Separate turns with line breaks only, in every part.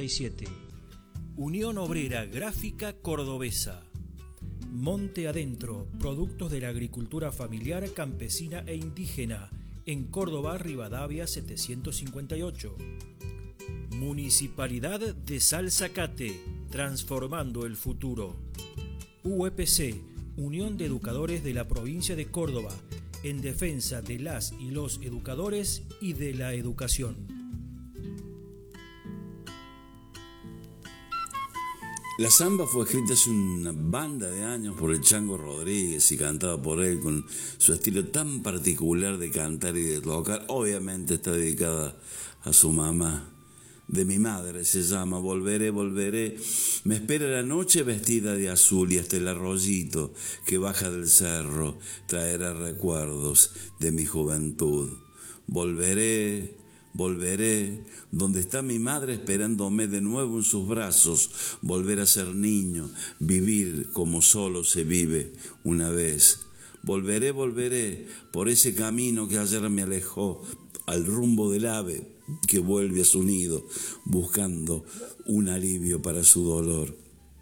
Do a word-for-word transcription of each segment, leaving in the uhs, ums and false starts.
y siete. Unión Obrera Gráfica Cordobesa. Monte Adentro, productos de la agricultura familiar, campesina e indígena, en Córdoba, Rivadavia setecientos cincuenta y ocho. Municipalidad de Salzacate, transformando el futuro. U E P C, Unión de Educadores de la Provincia de Córdoba, en defensa de las y los educadores y de la educación.
La samba fue escrita hace una banda de años por el Chango Rodríguez y cantada por él con su estilo tan particular de cantar y de tocar. Obviamente está dedicada a su mamá. De mi madre se llama Volveré, volveré. Me espera la noche vestida de azul y hasta el arroyito que baja del cerro traerá recuerdos de mi juventud. Volveré, volveré, donde está mi madre esperándome de nuevo en sus brazos, volver a ser niño, vivir como solo se vive una vez. Volveré, volveré, por ese camino que ayer me alejó, al rumbo del ave que vuelve a su nido, buscando un alivio para su dolor.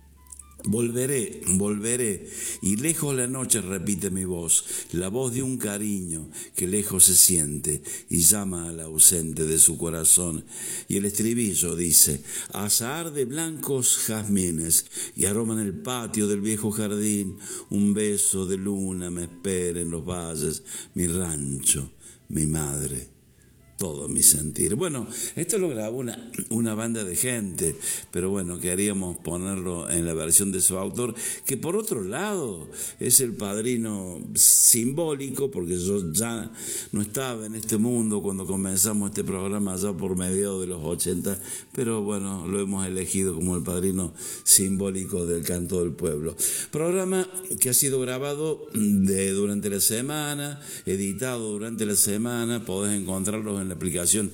Volveré, volveré, y lejos la noche repite mi voz, la voz de un cariño que lejos se siente y llama al ausente de su corazón. Y el estribillo dice: azahar de blancos jazmines y aroma en el patio del viejo jardín, un beso de luna me espera en los valles, mi rancho, mi madre. Todo mi sentir. Bueno, esto lo grabó una, una banda de gente, pero bueno, queríamos ponerlo en la versión de su autor, que por otro lado es el padrino simbólico, porque yo ya no estaba en este mundo cuando comenzamos este programa allá por mediados de los ochenta, pero bueno, lo hemos elegido como el padrino simbólico del canto del pueblo. Programa que ha sido grabado de, durante la semana, editado durante la semana, podés encontrarlos en en la aplicación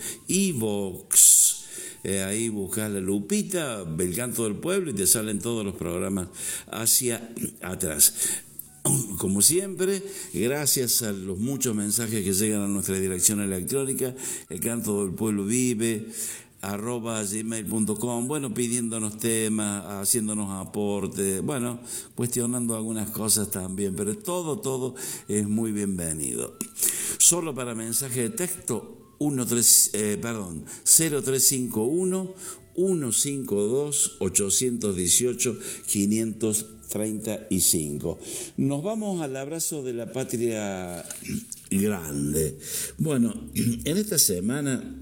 iVoox. Eh, ahí buscas la lupita, el canto del pueblo, y te salen todos los programas hacia atrás. Como siempre, gracias a los muchos mensajes que llegan a nuestra dirección electrónica, el canto del pueblo vive arroba gmail punto com, bueno, pidiéndonos temas, haciéndonos aportes, bueno, cuestionando algunas cosas también, pero todo, todo es muy bienvenido. Solo para mensaje de texto, uno tres, eh, perdón, cero tres cinco uno, uno cinco dos, ocho uno ocho, cinco tres cinco. Nos vamos al abrazo de la patria grande. Bueno, en esta semana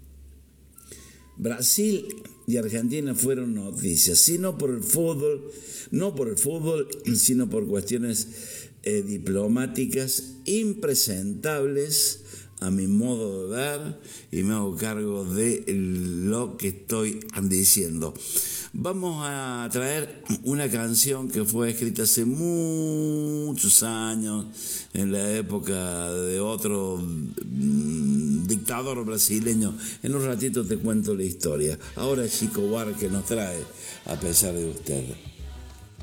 Brasil y Argentina fueron noticias, sino por el fútbol, no por el fútbol, sino por cuestiones eh, diplomáticas impresentables a mi modo de ver, y me hago cargo de lo que estoy diciendo. Vamos a traer una canción que fue escrita hace muchos años, en la época de otro dictador brasileño. En un ratito te cuento la historia. Ahora Chico Buarque nos trae A pesar de usted.